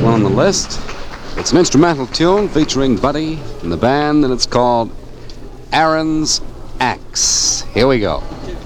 one on the list. It's an instrumental tune featuring Buddy and the band, and it's called Aaron's Axe. Here we go.